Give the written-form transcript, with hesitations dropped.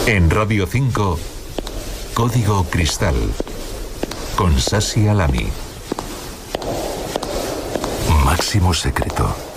En Radio 5, Código Cristal, con Sasi Alami. Máximo secreto.